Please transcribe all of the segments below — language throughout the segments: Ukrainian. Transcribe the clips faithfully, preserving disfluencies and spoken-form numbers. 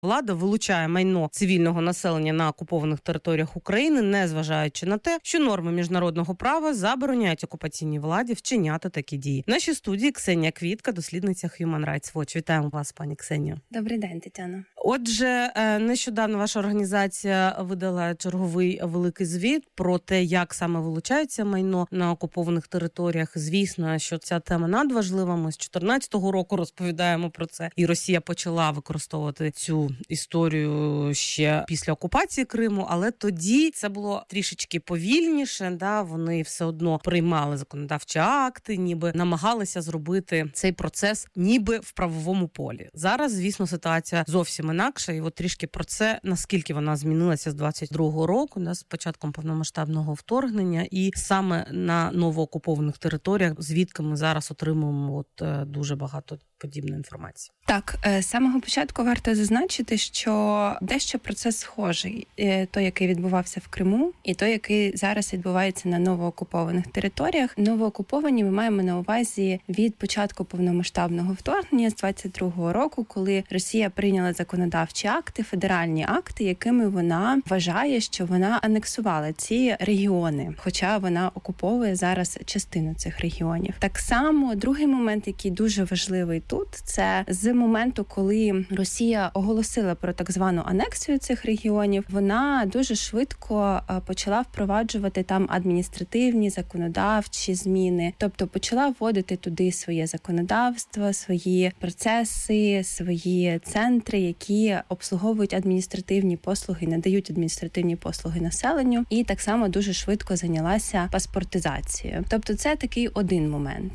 Влада вилучає майно цивільного населення на окупованих територіях України, незважаючи на те, що норми міжнародного права забороняють окупаційній владі вчиняти такі дії. В нашій студії Ксенія Квітка, дослідниця Human Rights Watch. Вітаємо вас, пані Ксенію. Добрий день, Тетяно. Отже, нещодавно ваша організація видала черговий великий звіт про те, як саме вилучається майно на окупованих територіях. Звісно, що ця тема надважлива. Ми з чотирнадцятого року розповідаємо про це. І Росія почала використовувати цю історію ще після окупації Криму, але тоді це було трішечки повільніше, да, вони все одно приймали законодавчі акти, ніби намагалися зробити цей процес ніби в правовому полі. Зараз, звісно, ситуація зовсім інакша, і от трішки про це, наскільки вона змінилася з двадцять другого року, да, з початком повномасштабного вторгнення, і саме на новоокупованих територіях, звідки ми зараз отримуємо от дуже багато подібної інформації. Так, з самого початку варто зазначити, що дещо процес схожий. Той, який відбувався в Криму, і той, який зараз відбувається на новоокупованих територіях. Новоокуповані ми маємо на увазі від початку повномасштабного вторгнення з двадцять другого року, коли Росія прийняла законодавчі акти, федеральні акти, якими вона вважає, що вона анексувала ці регіони, хоча вона окуповує зараз частину цих регіонів. Так само, другий момент, який дуже важливий тут, це з моменту, коли Росія оголосила про так звану анексію цих регіонів, вона дуже швидко почала впроваджувати там адміністративні, законодавчі зміни, тобто почала вводити туди своє законодавство, свої процеси, свої центри, які обслуговують адміністративні послуги, надають адміністративні послуги населенню, і так само дуже швидко зайнялася паспортизацією. Тобто це такий один момент.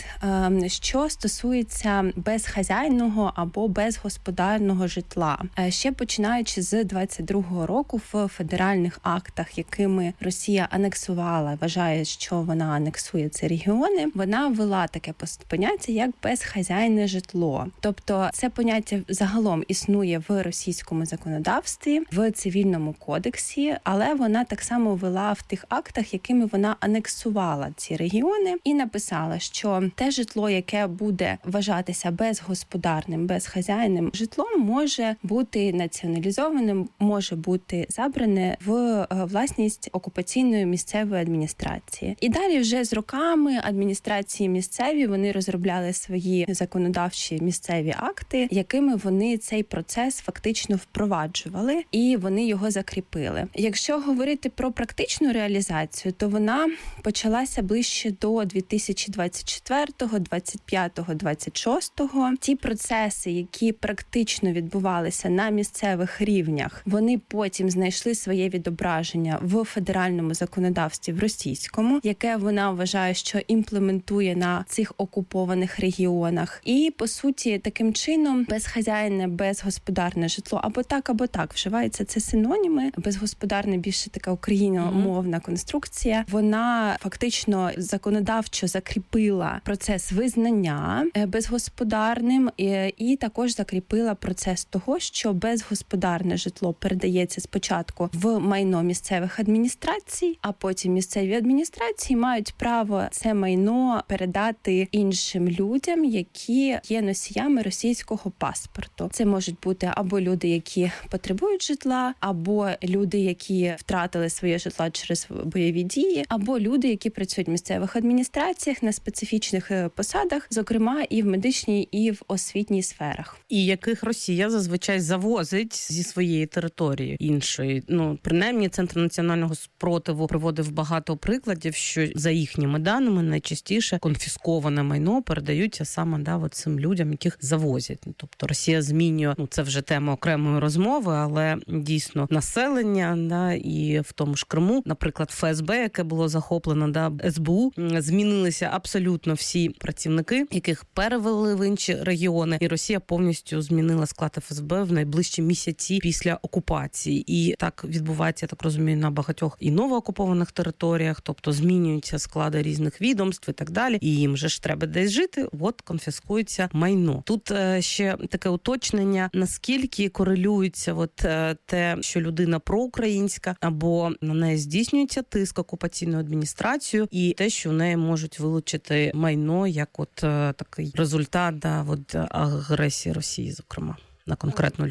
Що стосується безхазяйного або безгосподарного житла. Ще починаючи з двадцять другого року в федеральних актах, якими Росія анексувала, вважає, що вона анексує ці регіони, вона ввела таке поняття, як безхазяйне житло. Тобто це поняття загалом існує в російському законодавстві, в цивільному кодексі, але вона так само ввела в тих актах, якими вона анексувала ці регіони, і написала, що те житло, яке буде вважатися безгосподарним, безхазяйним житлом, може бути націоналізованим, може бути забране в власність окупаційної місцевої адміністрації. І далі вже з роками адміністрації місцеві, вони розробляли свої законодавчі місцеві акти, якими вони цей процес фактично впроваджували, і вони його закріпили. Якщо говорити про практичну реалізацію, то вона почалася ближче до дві тисячі двадцять четвертого, двадцять п'ятого, двадцять шостого. Ті процеси, які практично відбувалися на місцевих рівнях, вони потім знайшли своє відображення в федеральному законодавстві в російському, яке вона вважає, що імплементує на цих окупованих регіонах. І, по суті, таким чином безхазяйне, безгосподарне житло або так, або так вживаються це синоніми. Безгосподарне більше така україномовна конструкція. Вона фактично законодавчо закріпила процес визнання безгосподарним і, і також закріпила процес того, що безгосподарне житло передається спочатку в майно місцевих адміністрацій, а потім місцеві адміністрації мають право це майно передати іншим людям, які є носіями російського паспорту. Це можуть бути або люди, які потребують житла, або люди, які втратили своє житло через бойові дії, або люди, які працюють в місцевих адміністраціях на специфічних посадах, зокрема і в медичній, і в освітній сферах. І яких Росія зазвичай завозить зі своєї території іншої. Ну, принаймні, Центр національного спротиву приводив багато прикладів, що за їхніми даними найчастіше конфісковане майно передаються саме да, от цим людям, яких завозять. Тобто Росія змінює, ну це вже тема окремої розмови, але дійсно населення, да, і в тому ж Криму, наприклад, Ф С Б, яке було захоплено, да, С Б У, змінилися абсолютно всі працівники, яких перевели в інші регіони, і Росія повністю змінила склад Ф С Б в найближчі місяці після окупації. І так відбувається, я так розумію, на багатьох і новоокупованих територіях, тобто змінюються склади різних відомств і так далі, і їм же ж треба десь жити, от конфіскується майно. Тут ще таке уточнення, наскільки корелюється от те, що людина проукраїнська, або на неї здійснюється тиск окупаційною адміністрацією, і те, що в неї можуть вилучити майно, як от такий результат да, от, агресії Росії, зокрема, на конкретну людину.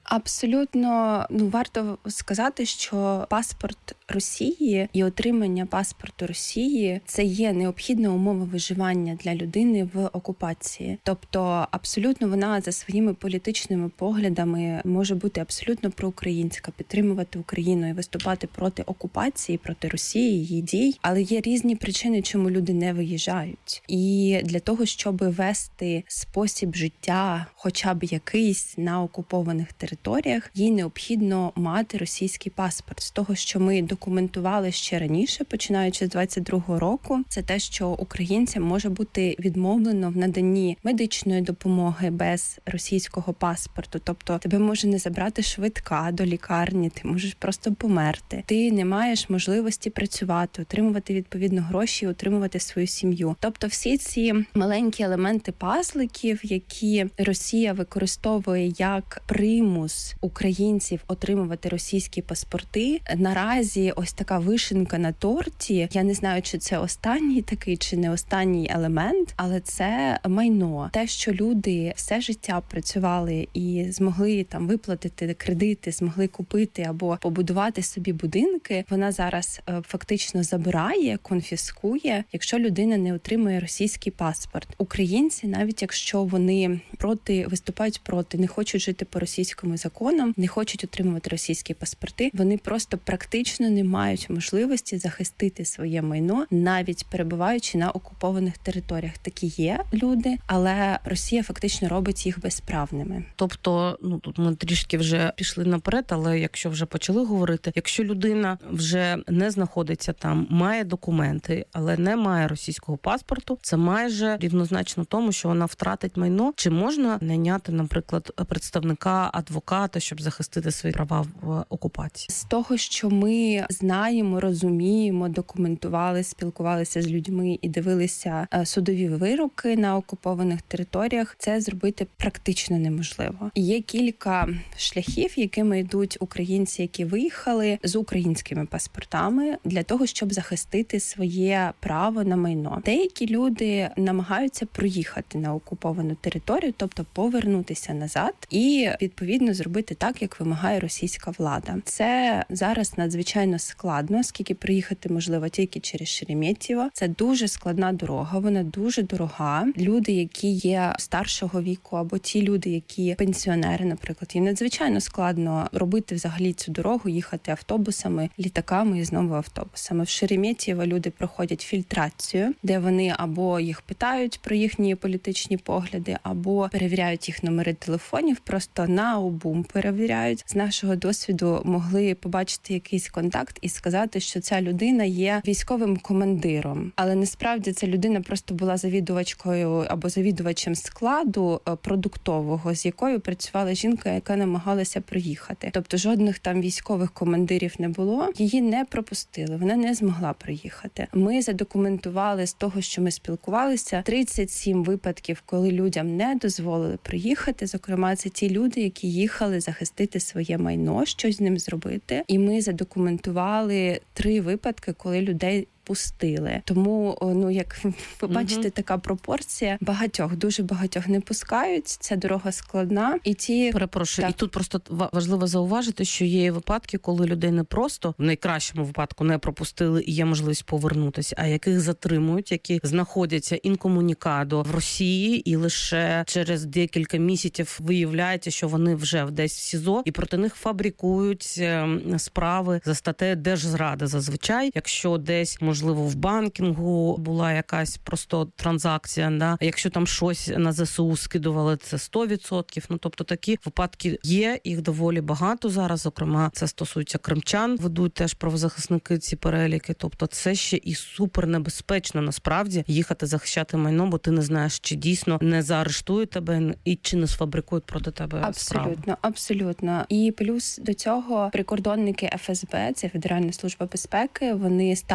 Абсолютно, ну варто сказати, що паспорт Росії і отримання паспорту Росії – це є необхідна умова виживання для людини в окупації. Тобто, абсолютно вона за своїми політичними поглядами може бути абсолютно проукраїнська, підтримувати Україну і виступати проти окупації, проти Росії, її дій. Але є різні причини, чому люди не виїжджають. І для того, щоб вести спосіб життя, хоча б якийсь на окупованих територіях, їй необхідно мати російський паспорт. З того, що ми документували ще раніше, починаючи з двадцять другого року, це те, що українцям може бути відмовлено в наданні медичної допомоги без російського паспорту. Тобто тебе може не забрати швидка до лікарні, ти можеш просто померти. Ти не маєш можливості працювати, отримувати відповідно гроші, утримувати свою сім'ю. Тобто всі ці маленькі елементи пазликів, які Росія використовує як примус українців отримувати російські паспорти, наразі ось така вишенька на торті. Я не знаю, чи це останній такий, чи не останній елемент, але це майно. Те, що люди все життя працювали і змогли там виплатити кредити, змогли купити або побудувати собі будинки, вона зараз фактично забирає, конфіскує, якщо людина не отримує російський паспорт. Українці, навіть якщо вони проти виступають проти, не хочуть жити по російському законам, не хочуть отримувати російські паспорти, вони просто практично не мають можливості захистити своє майно, навіть перебуваючи на окупованих територіях. Такі є люди, але Росія фактично робить їх безправними. Тобто, ну тут ми трішки вже пішли наперед, але якщо вже почали говорити, якщо людина вже не знаходиться там, має документи, але не має російського паспорту, це майже рівнозначно тому, що вона втратить майно. Чи можна найняти, наприклад, представника, адвоката, щоб захистити свої права в окупації? З того, що ми знаємо, розуміємо, документували, спілкувалися з людьми і дивилися судові вироки на окупованих територіях, це зробити практично неможливо. Є кілька шляхів, якими йдуть українці, які виїхали з українськими паспортами для того, щоб захистити своє право на майно. Деякі люди намагаються проїхати на окуповану територію, тобто повернутися назад і, відповідно, зробити так, як вимагає російська влада. Це зараз надзвичайно складно, оскільки приїхати можливо тільки через Шереметьєво. Це дуже складна дорога, вона дуже дорога. Люди, які є старшого віку, або ті люди, які пенсіонери, наприклад, їм надзвичайно складно робити взагалі цю дорогу, їхати автобусами, літаками і знову автобусами. В Шереметьєво люди проходять фільтрацію, де вони або їх питають про їхні політичні погляди, або перевіряють їх номери телефонів, просто наобум перевіряють. З нашого досвіду могли побачити якийсь контакт і сказати, що ця людина є військовим командиром. Але насправді ця людина просто була завідувачкою або завідувачем складу продуктового, з якою працювала жінка, яка намагалася проїхати. Тобто жодних там військових командирів не було. Її не пропустили, вона не змогла проїхати. Ми задокументували з того, що ми спілкувалися, тридцять сім випадків, коли людям не дозволили проїхати. Зокрема, це ті люди, які їхали захистити своє майно, щось з ним зробити. І ми задокументували три випадки, коли людей пустили. Тому, ну, як ви бачите, угу. така пропорція. Багатьох, дуже багатьох не пускають. Ця дорога складна. І ті... Перепрошую. Так. І тут просто важливо зауважити, що є випадки, коли людей не просто, в найкращому випадку, не пропустили і є можливість повернутися, а яких затримують, які знаходяться інкомунікадо в Росії, і лише через декілька місяців виявляється, що вони вже десь в СІЗО, і проти них фабрикують справи за статтею держзради зазвичай, якщо десь, можливо, в банкінгу була якась просто транзакція, да? Якщо там щось на ЗСУ скидували, це сто відсотків. Ну, тобто такі випадки є, їх доволі багато зараз, зокрема, це стосується кримчан, ведуть теж правозахисники ці переліки, тобто це ще і супер небезпечно, насправді, їхати захищати майно, бо ти не знаєш, чи дійсно не заарештують тебе і чи не сфабрикують проти тебе справу. Абсолютно, абсолютно. І плюс до цього прикордонники еф ес бе, це Федеральна служба безпеки, вони ставлять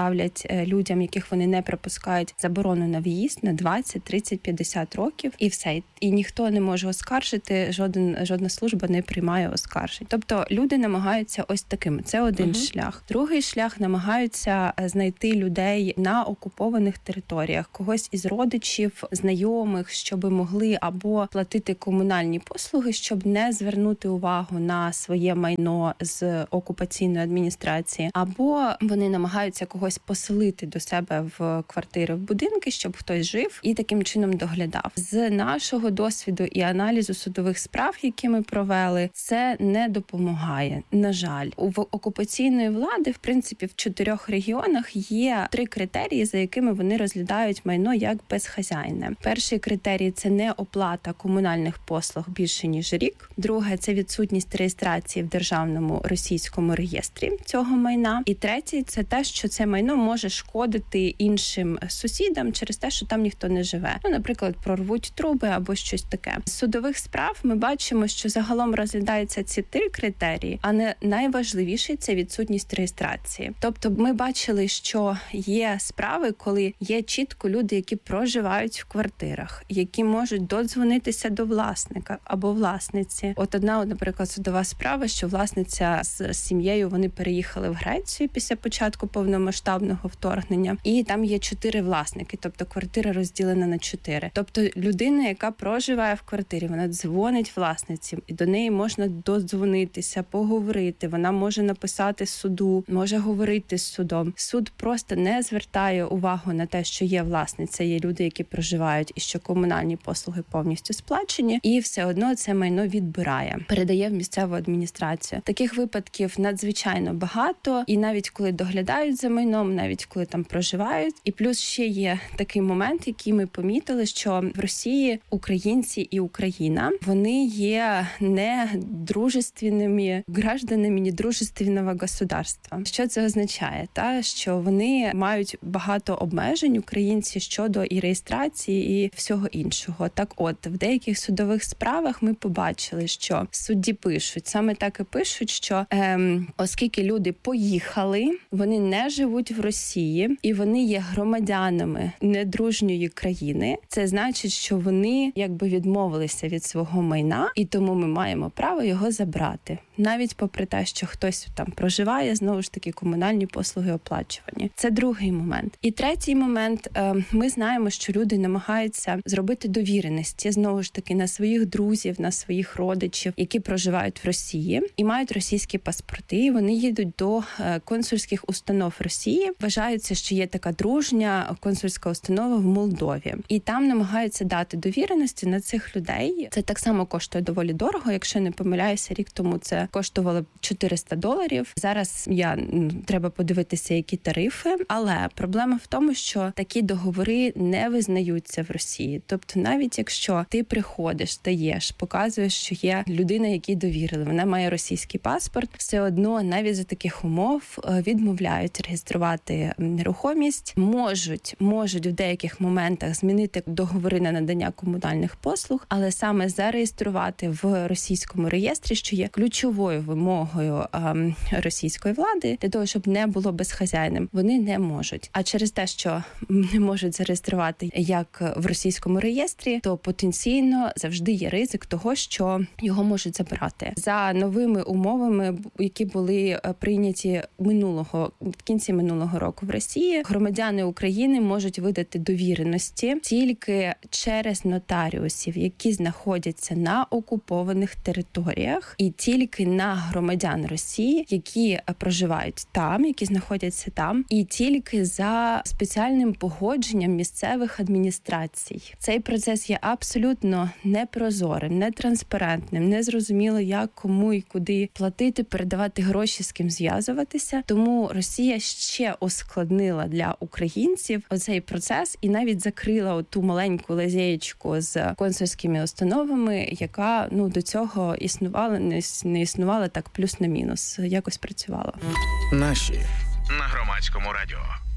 людям, яких вони не пропускають, заборону на в'їзд на двадцять, тридцять, п'ятдесят років, і все. І ніхто не може оскаржити, жоден, жодна служба не приймає оскаржень. Тобто люди намагаються ось таким. Це один uh-huh. шлях. Другий шлях — намагаються знайти людей на окупованих територіях, когось із родичів, знайомих, щоб могли або платити комунальні послуги, щоб не звернути увагу на своє майно з окупаційної адміністрації, або вони намагаються когось поселити до себе в квартири, в будинки, щоб хтось жив і таким чином доглядав. З нашого досвіду і аналізу судових справ, які ми провели, це не допомагає. На жаль, у окупаційної влади, в принципі, в чотирьох регіонах є три критерії, за якими вони розглядають майно як безхазяйне. Перший критерій – це не оплата комунальних послуг більше ніж рік. Друге – це відсутність реєстрації в державному російському реєстрі цього майна. І третє – це те, що це майно може шкодити іншим сусідам через те, що там ніхто не живе. Ну, наприклад, прорвуть труби або щось таке. З судових справ ми бачимо, що загалом розглядаються ці три критерії, а не найважливіший – це відсутність реєстрації. Тобто ми бачили, що є справи, коли є чітко люди, які проживають в квартирах, які можуть додзвонитися до власника або власниці. От одна, наприклад, судова справа, що власниця з сім'єю, вони переїхали в Грецію після початку повномасштабного вторгнення, і там є чотири власники, тобто квартира розділена на чотири. Тобто людина, яка проживає в квартирі, вона дзвонить власниці, і до неї можна додзвонитися, поговорити, вона може написати суду, може говорити з судом. Суд просто не звертає увагу на те, що є власниця, є люди, які проживають, і що комунальні послуги повністю сплачені, і все одно це майно відбирає, передає в місцеву адміністрацію. Таких випадків надзвичайно багато, і навіть коли доглядають за майном, навіть коли там проживають. І плюс ще є такий момент, який ми помітили, що в Росії українці і Україна, вони є не дружественними гражданами недружественного государства. Що це означає? Та, що вони мають багато обмежень, українці, щодо і реєстрації, і всього іншого. Так от, в деяких судових справах ми побачили, що судді пишуть, саме так і пишуть, що ем, оскільки люди поїхали, вони не живуть в Росії, і вони є громадянами недружньої країни, це значить, що вони якби відмовилися від свого майна, і тому ми маємо право його забрати. Навіть попри те, що хтось там проживає, знову ж таки, комунальні послуги оплачувані. Це другий момент. І третій момент. Ми знаємо, що люди намагаються зробити довіреності, знову ж таки, на своїх друзів, на своїх родичів, які проживають в Росії і мають російські паспорти. І вони їдуть до консульських установ Росії. Вважається, що є така дружня консульська установа в Молдові. І там намагаються дати довіреності на цих людей. Це так само коштує доволі дорого. Якщо не помиляюся, рік тому це коштувало чотириста доларів. Зараз я треба подивитися, які тарифи. Але проблема в тому, що такі договори не визнаються в Росії. Тобто навіть якщо ти приходиш, даєш, показуєш, що є людина, якій довірили, вона має російський паспорт, все одно навіть за таких умов відмовляють реєструвати нерухомість. Можуть, можуть в деяких моментах змінити договори на надання комунальних послуг, але саме зареєструвати в російському реєстрі, що є ключовою вимогою ем, російської влади, для того, щоб не було безхазяйним, вони не можуть. А через те, що не можуть зареєструвати як в російському реєстрі, то потенційно завжди є ризик того, що його можуть забрати. За новими умовами, які були прийняті минулого, в кінці минулого року в Росії, громадяни України можуть видати довіреності тільки через нотаріусів, які знаходяться на окупованих територіях, і тільки на громадян Росії, які проживають там, які знаходяться там, і тільки за спеціальним погодженням місцевих адміністрацій. Цей процес є абсолютно непрозорим, нетранспарентним, незрозуміло, як, кому і куди платити, передавати гроші, з ким зв'язуватися. Тому Росія ще ускладнила для українців оцей процес і навіть закрила ту маленьку лазєєчку з консульськими установами, яка ну до цього існувала, не, не існувала так плюс на мінус, якось працювала. Наші на Громадському радіо.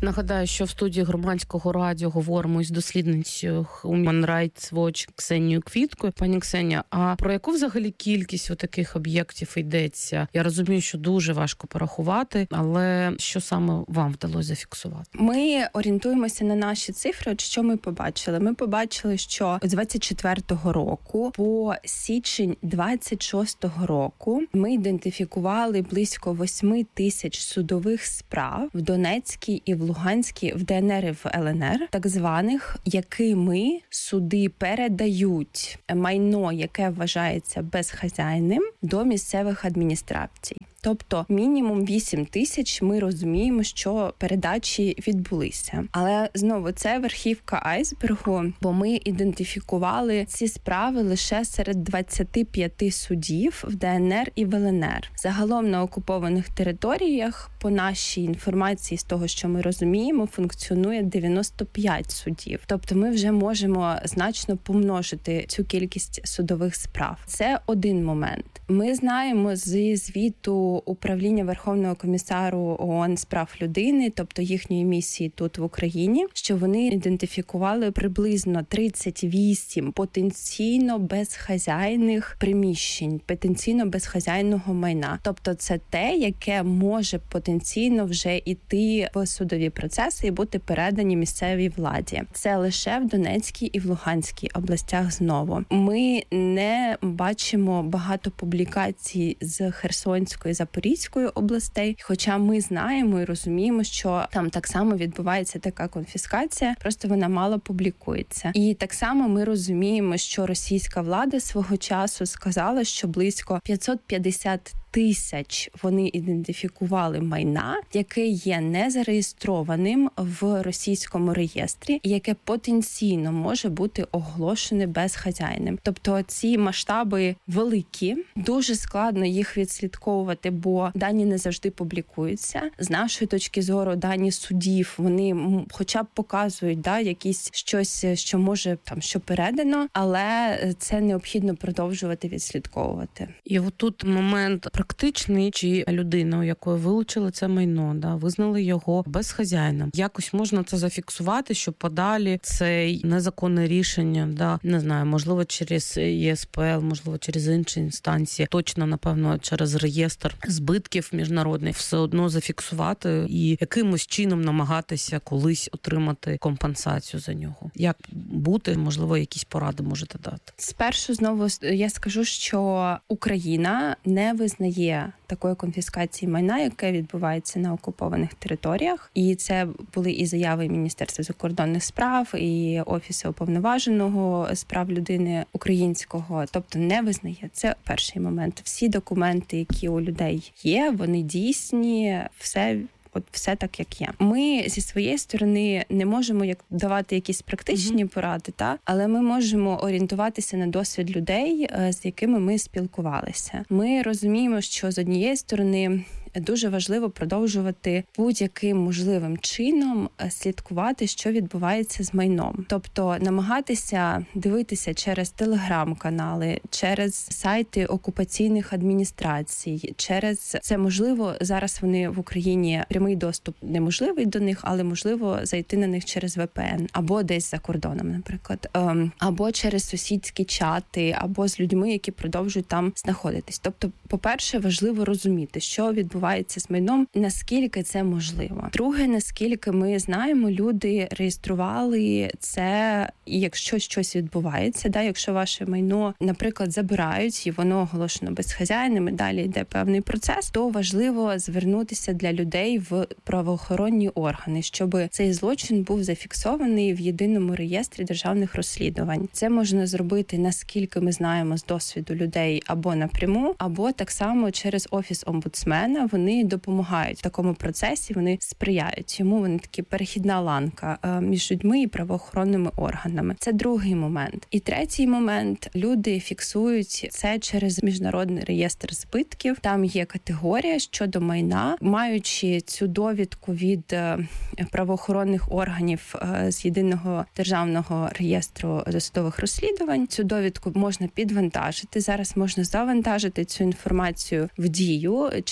Нагадаю, що в студії Громадського радіо говоримо із дослідницею Human Rights Watch Ксенією Квіткою. Пані Ксенія, а про яку взагалі кількість у таких об'єктів йдеться? Я розумію, що дуже важко порахувати, але що саме вам вдалося зафіксувати? Ми орієнтуємося на наші цифри. От що ми побачили? Ми побачили, що з двадцять четвертого року по січень двадцять шостого року ми ідентифікували близько восьми тисяч судових справ в Донецькій і в Луганській, в Д Н Р і в Л Н Р, так званих, якими суди передають майно, яке вважається безхазяйним, до місцевих адміністрацій. Тобто мінімум вісім тисяч ми розуміємо, що передачі відбулися. Але знову це верхівка айсбергу, бо ми ідентифікували ці справи лише серед двадцяти п'яти судів в Д Н Р і в Л Н Р. Загалом на окупованих територіях, по нашій інформації, з того, що ми розуміємо, функціонує дев'яносто п'ять судів. Тобто ми вже можемо значно помножити цю кількість судових справ. Це один момент. Ми знаємо зі звіту Управління Верховного комісару ООН з прав людини, тобто їхньої місії тут в Україні, що вони ідентифікували приблизно тридцять вісім потенційно безхазяйних приміщень, потенційно безхазяйного майна. Тобто це те, яке може потенційно вже йти в судові процеси і бути передані місцевій владі. Це лише в Донецькій і в Луганській областях знову. Ми не бачимо багато публікацій з Херсонської, Запорізької областей, хоча ми знаємо і розуміємо, що там так само відбувається така конфіскація, просто вона мало публікується. І так само ми розуміємо, що російська влада свого часу сказала, що близько п'ятсот п'ятдесят тисяч вони ідентифікували майна, яке є незареєстрованим в російському реєстрі, і яке потенційно може бути оголошене безхазяйним. Тобто ці масштаби великі, дуже складно їх відслідковувати, бо дані не завжди публікуються. З нашої точки зору, дані судів, вони хоча б показують, да, якісь щось, що може там, що передано, але це необхідно продовжувати відслідковувати. І отут момент практичний, чи людина, у якої вилучили це майно, да, визнали його безхазяйним. Якось можна це зафіксувати, щоб подалі це незаконне рішення, да, не знаю, можливо, через Є С П Л, можливо, через інші інстанції, точно, напевно, через реєстр збитків міжнародних, все одно зафіксувати і якимось чином намагатися колись отримати компенсацію за нього. Як бути, можливо, якісь поради можете дати? Спершу знову я скажу, що Україна не визнає такої конфіскації майна, яке відбувається на окупованих територіях. І це були і заяви Міністерства закордонних справ, і Офісу уповноваженого з прав людини українського. Тобто не визнає. Це перший момент. Всі документи, які у людей є, вони дійсні, все От все так, як є. Ми зі своєї сторони не можемо як давати якісь практичні mm-hmm. поради, та але ми можемо орієнтуватися на досвід людей, з якими ми спілкувалися. Ми розуміємо, що з однієї сторони дуже важливо продовжувати будь-яким можливим чином слідкувати, що відбувається з майном. Тобто намагатися дивитися через телеграм-канали, через сайти окупаційних адміністрацій, через це можливо, зараз вони в Україні, прямий доступ неможливий до них, але можливо зайти на них через В П Н або десь за кордоном, наприклад, або через сусідські чати, або з людьми, які продовжують там знаходитись. Тобто, по-перше, важливо розуміти, що відбувається відбувається з майном, наскільки це можливо. Друге, наскільки ми знаємо, люди реєстрували це, і якщо щось відбувається, да, якщо ваше майно, наприклад, забирають і воно оголошено безхазяйним, і далі йде певний процес, то важливо звернутися для людей в правоохоронні органи, щоб цей злочин був зафіксований в єдиному реєстрі державних розслідувань. Це можна зробити, наскільки ми знаємо з досвіду людей, або напряму, або так само через Офіс омбудсмена. Вони допомагають в такому процесі, вони сприяють йому, вони такі перехідна ланка між людьми і правоохоронними органами. Це другий момент. І третій момент. Люди фіксують це через міжнародний реєстр збитків. Там є категорія щодо майна. Маючи цю довідку від правоохоронних органів з єдиного державного реєстру досудових розслідувань, цю довідку можна підвантажити. Зараз можна завантажити цю інформацію в Дію. Через Дію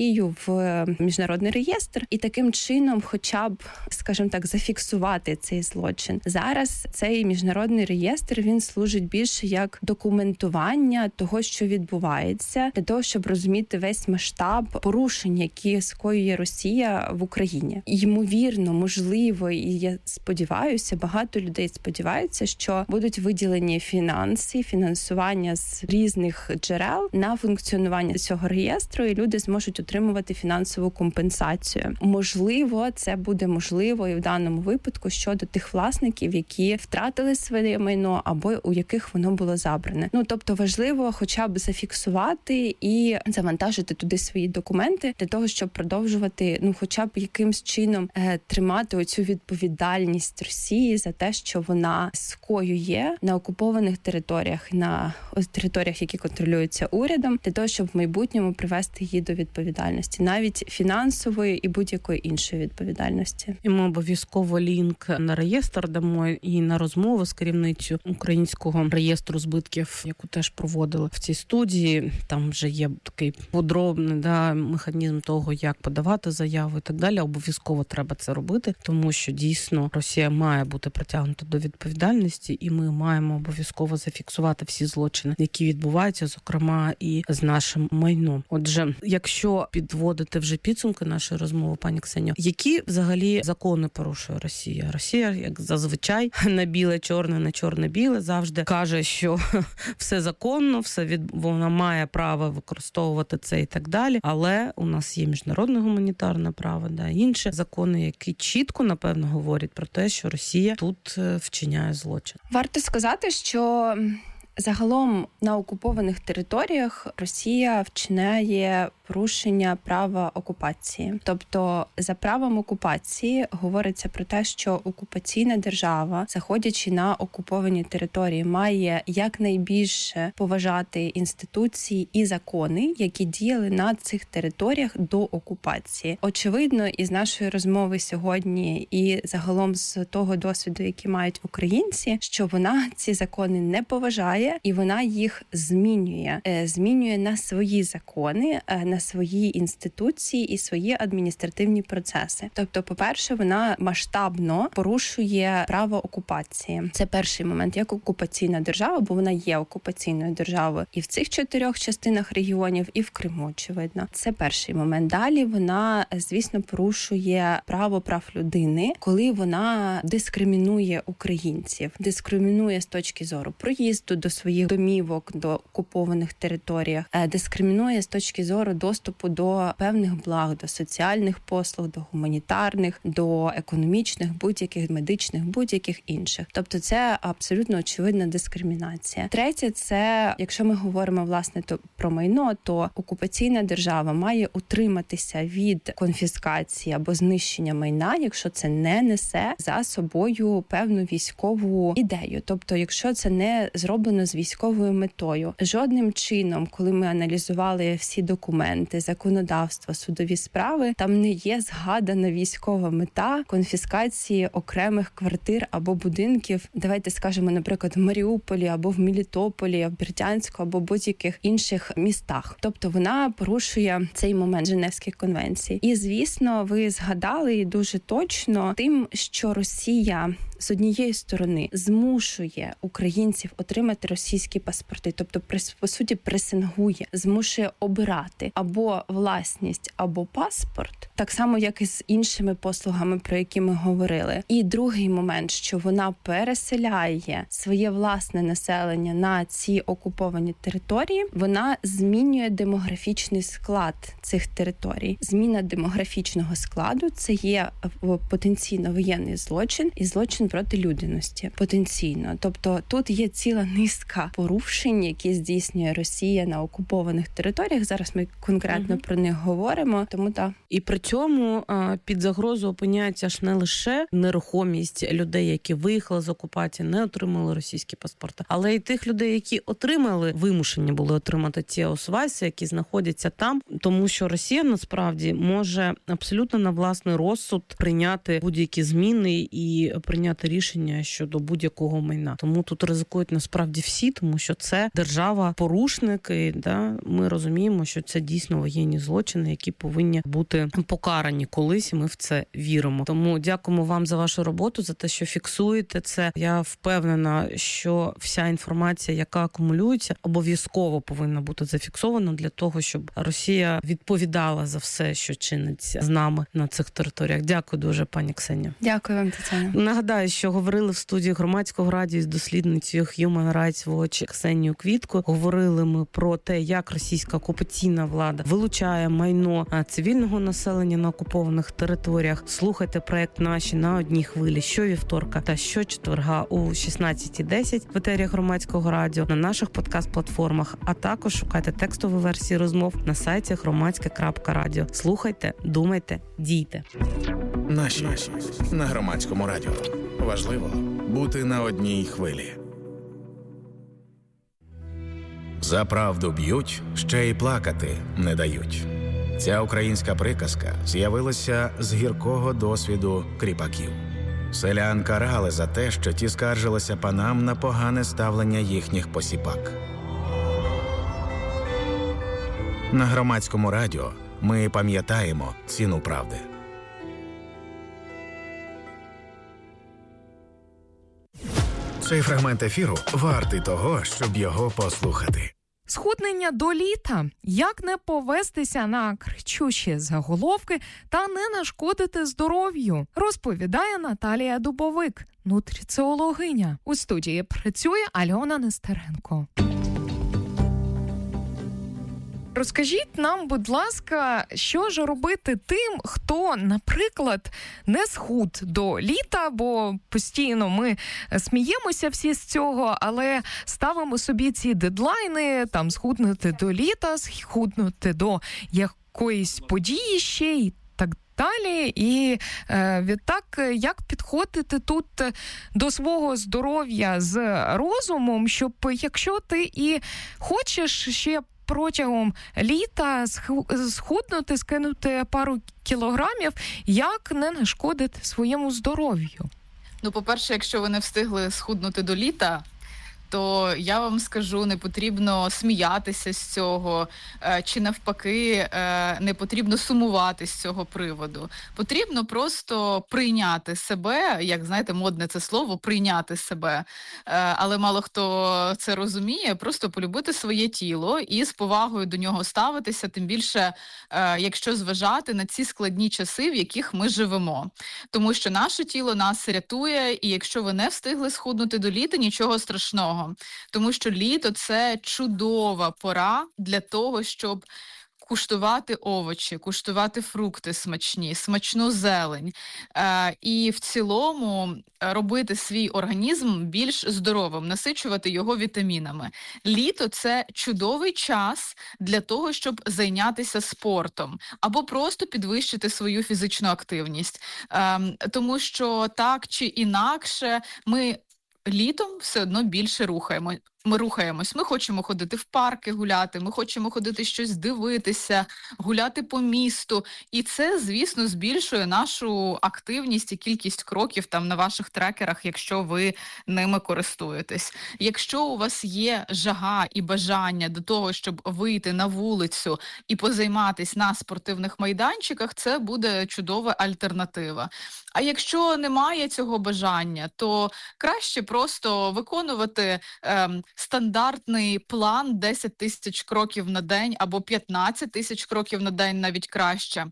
Росію в міжнародний реєстр і таким чином хоча б, скажімо так, зафіксувати цей злочин. Зараз цей міжнародний реєстр, він служить більше як документування того, що відбувається, для того, щоб розуміти весь масштаб порушень, які скоює Росія в Україні. Ймовірно, можливо, і я сподіваюся, багато людей сподіваються, що будуть виділені фінанси, фінансування з різних джерел на функціонування цього реєстру, і люди зможуть отримувати фінансову компенсацію. Можливо, це буде можливо і в даному випадку щодо тих власників, які втратили своє майно або у яких воно було забране. Ну, тобто важливо хоча б зафіксувати і завантажити туди свої документи для того, щоб продовжувати, ну, хоча б якимсь чином е, тримати оцю відповідальність Росії за те, що вона скоює на окупованих територіях, на територіях, які контролюються урядом, для того, щоб в майбутньому привести її до відповідальності, навіть фінансової і будь-якої іншої відповідальності. І ми обов'язково лінк на реєстр дамо і на розмову з керівницею українського реєстру збитків, яку теж проводили в цій студії. Там вже є такий подробний да, механізм того, як подавати заяви і так далі. Обов'язково треба це робити, тому що дійсно Росія має бути притягнута до відповідальності, і ми маємо обов'язково зафіксувати всі злочини, які відбуваються, зокрема і з нашим майном. Отже, якщо підводити вже підсумки нашої розмови, пані Ксенію, які взагалі закони порушує Росія? Росія, як зазвичай, на біле-чорне, на чорне-біле, завжди каже, що все законно, все від... вона має право використовувати це і так далі, але у нас є міжнародне гуманітарне право, да, інші закони, які чітко, напевно, говорять про те, що Росія тут вчиняє злочин. Варто сказати, що загалом на окупованих територіях Росія вчиняє порушення права окупації. Тобто за правом окупації говориться про те, що окупаційна держава, заходячи на окуповані території, має якнайбільше поважати інституції і закони, які діяли на цих територіях до окупації. Очевидно, із нашої розмови сьогодні і загалом з того досвіду, який мають українці, що вона ці закони не поважає і вона їх змінює. Змінює на свої закони, на свої інституції і свої адміністративні процеси. Тобто, по-перше, вона масштабно порушує право окупації. Це перший момент, як окупаційна держава, бо вона є окупаційною державою і в цих чотирьох частинах регіонів, і в Криму, очевидно. Це перший момент. Далі вона, звісно, порушує право прав людини, коли вона дискримінує українців, дискримінує з точки зору проїзду до своїх домівок, до окупованих територіях, дискримінує з точки зору доступу до певних благ, до соціальних послуг, до гуманітарних, до економічних, будь-яких, медичних, будь-яких інших. Тобто це абсолютно очевидна дискримінація. Третє, це, якщо ми говоримо, власне, то про майно, то окупаційна держава має утриматися від конфіскації або знищення майна, якщо це не несе за собою певну військову ідею. Тобто, якщо це не зроблено з військовою метою. Жодним чином, коли ми аналізували всі документи, законодавство, судові справи, там не є згадана військова мета конфіскації окремих квартир або будинків, давайте скажемо, наприклад, в Маріуполі або в Мелітополі, в Бердянську або будь-яких інших містах. Тобто вона порушує цей момент Женевських конвенцій. І, звісно, ви згадали дуже точно тим, що Росія з однієї сторони змушує українців отримати російські паспорти, тобто, по суті, пресингує, змушує обирати або власність, або паспорт, так само, як і з іншими послугами, про які ми говорили. І другий момент, що вона переселяє своє власне населення на ці окуповані території, вона змінює демографічний склад цих територій. Зміна демографічного складу – це є потенційно воєнний злочин і злочин проти людяності. Потенційно. Тобто тут є ціла низка порушень, які здійснює Росія на окупованих територіях. Зараз ми конкретно угу. про них говоримо. Тому так. І при цьому під загрозу опиняється ж не лише нерухомість людей, які виїхали з окупації, не отримали російські паспорти, але й тих людей, які отримали, вимушені були отримати ті освайси, які знаходяться там, тому що Росія насправді може абсолютно на власний розсуд прийняти будь-які зміни і прийняти приймати рішення щодо будь-якого майна. Тому тут ризикують насправді всі, тому що це держава-порушник, і да, ми розуміємо, що це дійсно воєнні злочини, які повинні бути покарані колись, і ми в це віримо. Тому дякуємо вам за вашу роботу, за те, що фіксуєте це. Я впевнена, що вся інформація, яка акумулюється, обов'язково повинна бути зафіксована для того, щоб Росія відповідала за все, що чиниться з нами на цих територіях. Дякую дуже, пані Ксенія. Дякую вам, Тетяна. Нагадаю, що говорили в студії Громадського радіо з дослідницею Human Rights Watch Ксенією Квітко. Говорили ми про те, як російська окупаційна влада вилучає майно цивільного населення на окупованих територіях. Слухайте проект «Наші» на одній хвилі щовівторка та щочетверга у шістнадцята десять в етері Громадського радіо, на наших подкаст-платформах, а також шукайте текстові версії розмов на сайті громадське крапка радіо. Слухайте, думайте, дійте. Наші на Громадському радіо. Важливо бути на одній хвилі. За правду б'ють, ще й плакати не дають. Ця українська приказка з'явилася з гіркого досвіду кріпаків. Селян карали за те, що ті скаржилися панам на погане ставлення їхніх посіпак. На Громадському радіо ми пам'ятаємо ціну правди. Цей фрагмент ефіру вартий того, щоб його послухати. Схуднення до літа. Як не повестися на кричущі заголовки та не нашкодити здоров'ю, розповідає Наталія Дубовик, нутриціологиня. У студії працює Альона Нестеренко. Розкажіть нам, будь ласка, що ж робити тим, хто, наприклад, не схуд до літа, бо постійно ми сміємося всі з цього, але ставимо собі ці дедлайни, там, схуднути до літа, схуднути до якоїсь події ще й так далі. І е, відтак, як підходити тут до свого здоров'я з розумом, щоб якщо ти і хочеш ще протягом літа схуднути, скинути пару кілограмів, як не нашкодити своєму здоров'ю? Ну, по-перше, якщо ви не встигли схуднути до літа, то я вам скажу, не потрібно сміятися з цього, чи навпаки, не потрібно сумувати з цього приводу. Потрібно просто прийняти себе, як, знаєте, модне це слово, прийняти себе. Але мало хто це розуміє, просто полюбити своє тіло і з повагою до нього ставитися, тим більше, якщо зважати на ці складні часи, в яких ми живемо. Тому що наше тіло нас рятує, і якщо ви не встигли схуднути до літа, нічого страшного. Тому що літо – це чудова пора для того, щоб куштувати овочі, куштувати фрукти смачні, смачну зелень. Е, і в цілому робити свій організм більш здоровим, насичувати його вітамінами. Літо – це чудовий час для того, щоб зайнятися спортом або просто підвищити свою фізичну активність. Е, тому що так чи інакше ми літом все одно більше рухаємо. Ми рухаємось, ми хочемо ходити в парки гуляти, ми хочемо ходити щось дивитися, гуляти по місту. І це, звісно, збільшує нашу активність і кількість кроків там на ваших трекерах, якщо ви ними користуєтесь. Якщо у вас є жага і бажання до того, щоб вийти на вулицю і позайматись на спортивних майданчиках, це буде чудова альтернатива. А якщо немає цього бажання, то краще просто виконувати ем, стандартний план десять тисяч кроків на день або п'ятнадцять тисяч кроків на день, навіть краще.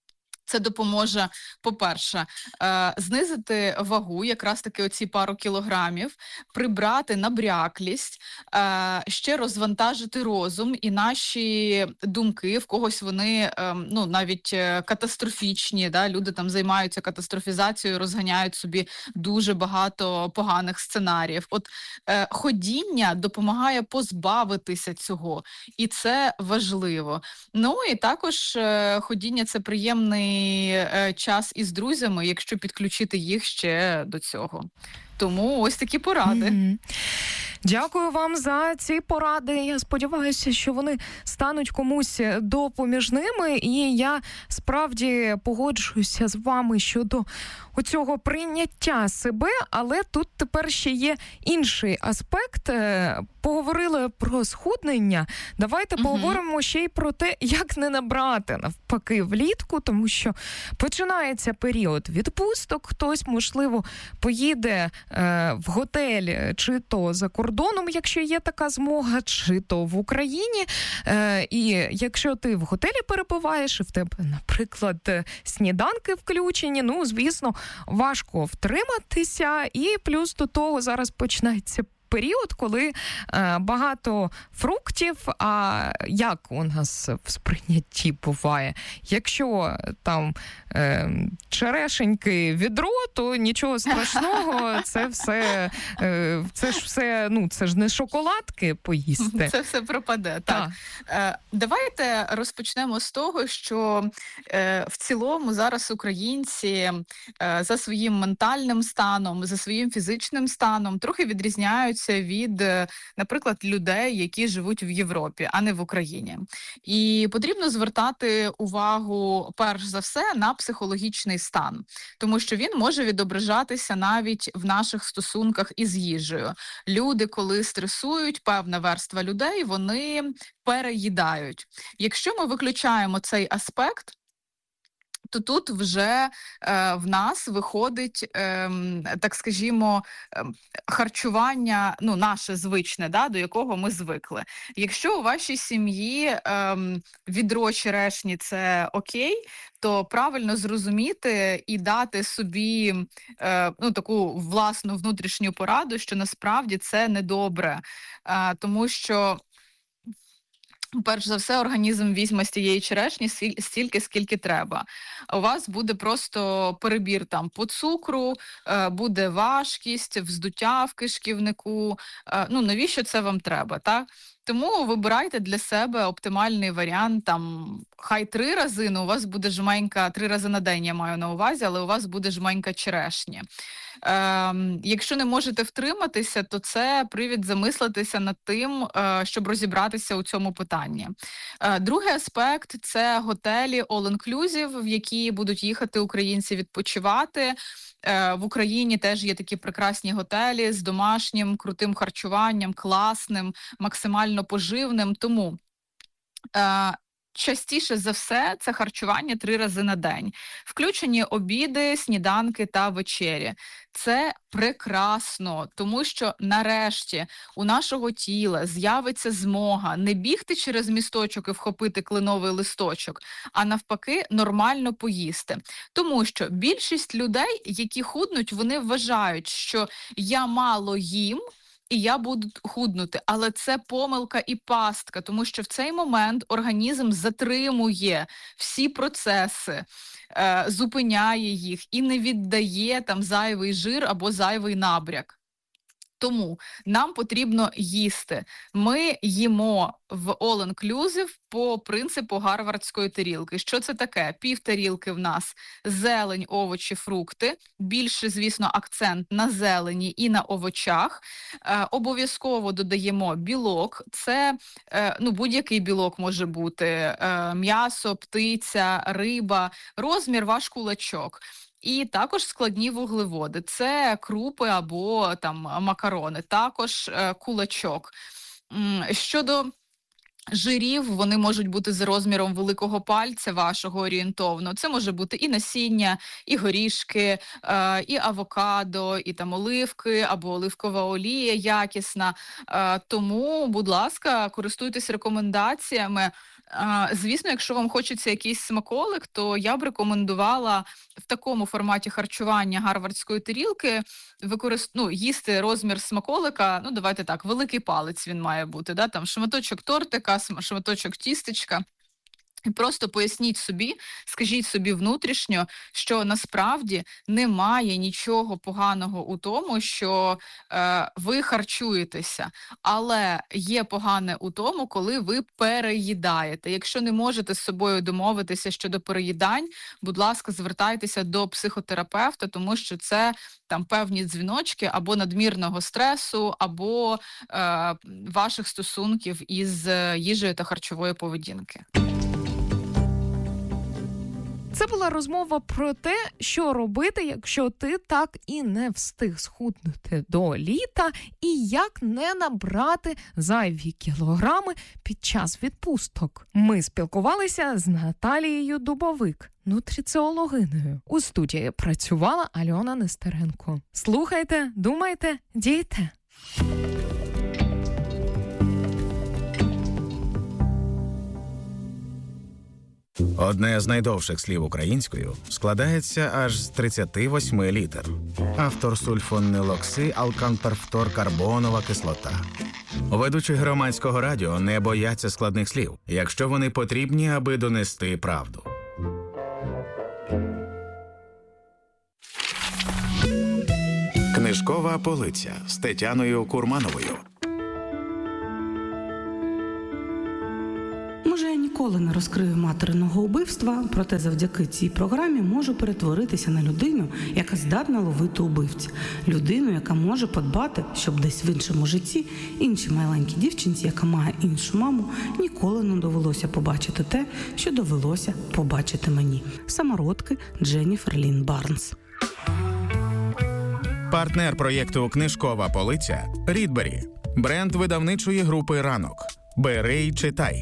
Це допоможе, по-перше, е, знизити вагу, якраз таки оці пару кілограмів, прибрати набряклість, е, ще розвантажити розум і наші думки, в когось вони е, ну, навіть катастрофічні, да? Люди там займаються катастрофізацією, розганяють собі дуже багато поганих сценаріїв. От е, ходіння допомагає позбавитися цього, і це важливо. Ну і також е, ходіння – це приємний час із друзями, якщо підключити їх ще до цього. Тому ось такі поради. Mm-hmm. Дякую вам за ці поради. Я сподіваюся, що вони стануть комусь допоміжними. І я справді погоджуюся з вами щодо оцього прийняття себе, але тут тепер ще є інший аспект. Поговорили про схуднення, давайте uh-huh. поговоримо ще й про те, як не набрати навпаки влітку, тому що починається період відпусток, хтось, можливо, поїде е, в готель чи то за кордоном, якщо є така змога, чи то в Україні. Е, і якщо ти в готелі перебуваєш, і в тебе, наприклад, сніданки включені, ну, звісно, важко втриматися, і плюс до того зараз починається період, коли е, багато фруктів, а як у нас в сприйнятті буває? Якщо там е, черешеньки відро, то нічого страшного, це все, е, це ж все, ну, це ж не шоколадки поїсти. Це все пропаде, так. Е, давайте розпочнемо з того, що е, в цілому зараз українці е, за своїм ментальним станом, за своїм фізичним станом трохи відрізняють від, наприклад, людей, які живуть в Європі, а не в Україні. І потрібно звертати увагу, перш за все, на психологічний стан, тому що він може відображатися навіть в наших стосунках із їжею. Люди, коли стресують, певна верства людей, вони переїдають. Якщо ми виключаємо цей аспект, то тут вже е, в нас виходить, е, так скажімо, е, харчування, ну, наше звичне, да, до якого ми звикли. Якщо у вашій сім'ї е, відро черешні – це окей, то правильно зрозуміти і дати собі е, ну, таку власну внутрішню пораду, що насправді це недобре, е, тому що перш за все, організм візьме з тієї черешні стільки, скільки треба. У вас буде просто перебір там по цукру, буде важкість, вздуття в кишківнику. Ну, навіщо це вам треба, так? Тому вибирайте для себе оптимальний варіант, там, хай три рази, ну, у вас буде жменька, три рази на день я маю на увазі, але у вас буде жменька черешні. Е, якщо не можете втриматися, то це привід замислитися над тим, е, щоб розібратися у цьому питанні. Е, другий аспект – це готелі all-inclusive, в які будуть їхати українці відпочивати. В Україні теж є такі прекрасні готелі з домашнім, крутим харчуванням, класним, максимально поживним. Тому е, частіше за все це харчування три рази на день. Включені обіди, сніданки та вечері. Це прекрасно, тому що нарешті у нашого тіла з'явиться змога не бігти через місточок і вхопити кленовий листочок, а навпаки нормально поїсти. Тому що більшість людей, які худнуть, вони вважають, що я мало їм, і я буду худнути. Але це помилка і пастка, тому що в цей момент організм затримує всі процеси, е, зупиняє їх і не віддає там зайвий жир або зайвий набряк. Тому нам потрібно їсти. Ми їмо в all-inclusive по принципу гарвардської тарілки. Що це таке? Пів тарілки в нас зелень, овочі, фрукти. Більше, звісно, акцент на зелені і на овочах. Е, обов'язково додаємо білок. Це е, ну, будь-який білок може бути. Е, м'ясо, птиця, риба, розмір ваш кулачок. І також складні вуглеводи. Це крупи або там макарони, також е, кулачок. Щодо жирів, вони можуть бути за розміром великого пальця вашого орієнтовно. Це може бути і насіння, і горішки, е, і авокадо, і там оливки, або оливкова олія якісна. Е, тому, будь ласка, користуйтесь рекомендаціями. Uh, звісно, якщо вам хочеться якийсь смаколик, то я б рекомендувала в такому форматі харчування гарвардської тарілки використ... ну, їсти розмір смаколика, ну давайте так, великий палець він має бути, да? Там шматочок тортика, шматочок тістечка. І просто поясніть собі, скажіть собі внутрішньо, що насправді немає нічого поганого у тому, що е, ви харчуєтеся, але є погане у тому, коли ви переїдаєте. Якщо не можете з собою домовитися щодо переїдань, будь ласка, звертайтеся до психотерапевта, тому що це там певні дзвіночки або надмірного стресу, або е, ваших стосунків із їжею та харчової поведінки. Це була розмова про те, що робити, якщо ти так і не встиг схуднути до літа, і як не набрати зайві кілограми під час відпусток. Ми спілкувалися з Наталією Дубовик, нутриціологинею. У студії працювала Альона Нестеренко. Слухайте, думайте, дійте. Одне з найдовших слів українською складається аж з тридцяти восьми літер. Автор сульфонилокси алканперфторкарбонова кислота. Ведучі громадського радіо не бояться складних слів, якщо вони потрібні, аби донести правду. Книжкова полиця з Тетяною Курмановою. Може, я ніколи не розкрию материного убивства, проте завдяки цій програмі можу перетворитися на людину, яка здатна ловити убивця. Людину, яка може подбати, щоб десь в іншому житті іншій маленькій дівчинці, яка має іншу маму, ніколи не довелося побачити те, що довелося побачити мені. Самородки Дженніфер Лін Барнс. Партнер проєкту «Книжкова полиця» – Рідбері. Бренд видавничої групи «Ранок». Бери й читай.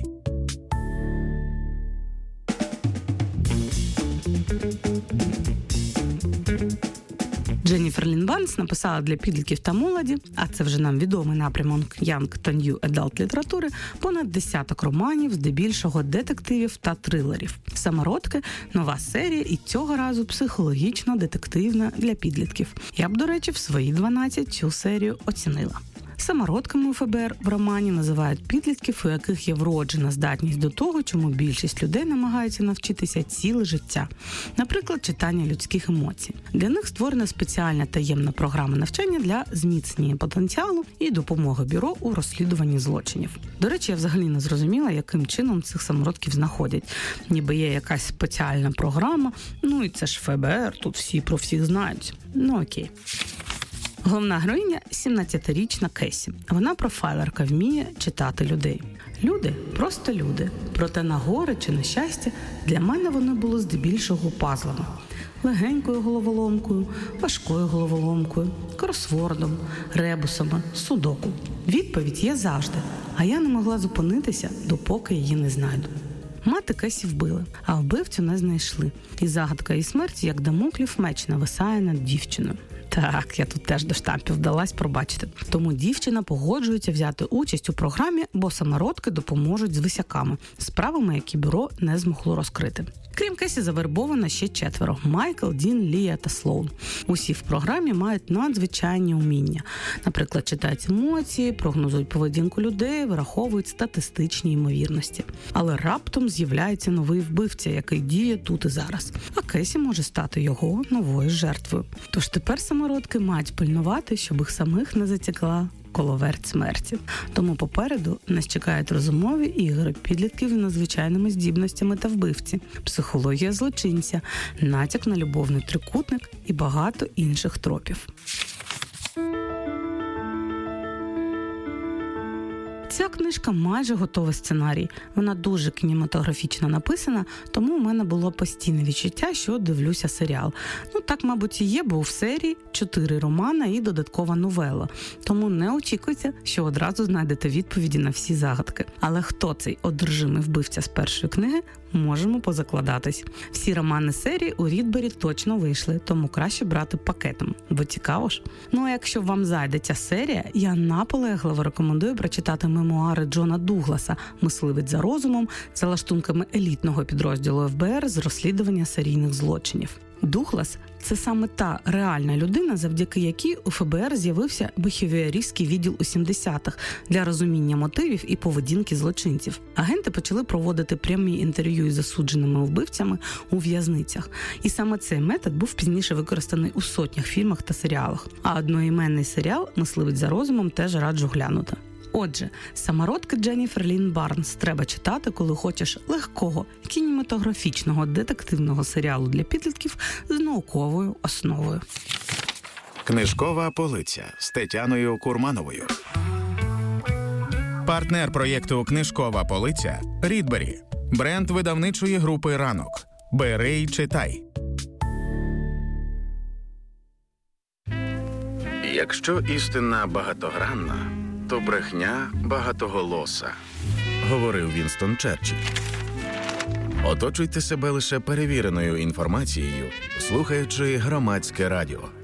Дженніфер Лін Барнс написала для підлітків та молоді, а це вже нам відомий напрямок Young та New Adult літератури, понад десяток романів, здебільшого детективів та трилерів. «Самородки» – нова серія і цього разу психологічно-детективна для підлітків. Я б, до речі, в свої дванадцять цю серію оцінила. Самородками у еф бе ер в романі називають підлітків, у яких є вроджена здатність до того, чому більшість людей намагаються навчитися ціле життя. Наприклад, читання людських емоцій. Для них створена спеціальна таємна програма навчання для зміцнення потенціалу і допомоги бюро у розслідуванні злочинів. До речі, я взагалі не зрозуміла, яким чином цих самородків знаходять. Ніби є якась спеціальна програма, ну і це ж еф бе ер, тут всі про всіх знають. Ну окей. Головна героїня – сімнадцятирічна Кесі. Вона профайлерка, вміє читати людей. Люди – просто люди. Проте на горе чи на щастя для мене вони були здебільшого пазлами. Легенькою головоломкою, важкою головоломкою, кросвордом, ребусами, судоку. Відповідь є завжди, а я не могла зупинитися, допоки її не знайду. Мати Кесі вбили, а вбивцю не знайшли. І загадка її смерті, як дамоклів меч, нависає над дівчиною. Так, я тут теж до штампів вдалась пробачити. Тому дівчина погоджується взяти участь у програмі, бо самородки допоможуть з висяками, справами, які бюро не змогло розкрити. Крім Кесі, завербовано ще четверо – Майкл, Дін, Лія та Слоун. Усі в програмі мають надзвичайні уміння. Наприклад, читають емоції, прогнозують поведінку людей, вираховують статистичні ймовірності. Але раптом з'являється новий вбивця, який діє тут і зараз. А Кесі може стати його новою жертвою. Тож тепер самородки мають пильнувати, щоб їх самих не затягла коловерть смерті. Тому попереду нас чекають розумові ігри, підлітків із надзвичайними здібностями та вбивці, психологія злочинця, натяк на любовний трикутник і багато інших тропів. Ця книжка майже готовий сценарій. Вона дуже кінематографічно написана, тому у мене було постійне відчуття, що дивлюся серіал. Ну так, мабуть, і є, бо в серії чотири романа і додаткова новела. Тому не очікуйте, що одразу знайдете відповіді на всі загадки. Але хто цей одержимий вбивця з першої книги, можемо позакладатись. Всі романи серії у Рідбері точно вийшли, тому краще брати пакетом, бо цікаво ж. Ну а якщо вам зайде ця серія, я наполегливо рекомендую прочитати мемуари Джона Дугласа «Мисливець за розумом» за лаштунками елітного підрозділу еф бе ер з розслідування серійних злочинів. Дуглас – це саме та реальна людина, завдяки якій у еф бе ер з'явився біхевіорістський відділ у сімдесятих для розуміння мотивів і поведінки злочинців. Агенти почали проводити прямі інтерв'ю із засудженими вбивцями у в'язницях. І саме цей метод був пізніше використаний у сотнях фільмах та серіалах. А одноіменний серіал «Мисливець за розумом» теж раджу глянути. Отже, самородки Дженніфер Лін Барнс треба читати, коли хочеш легкого, кінематографічного, детективного серіалу для підлітків з науковою основою. Книжкова полиця з Тетяною Курмановою. Партнер проєкту «Книжкова полиця» – Рідбері. Бренд видавничої групи «Ранок». Бери й читай. Якщо істина багатогранна, то брехня багатоголоса, говорив Вінстон Черчилль. Оточуйте себе лише перевіреною інформацією, слухаючи Громадське радіо.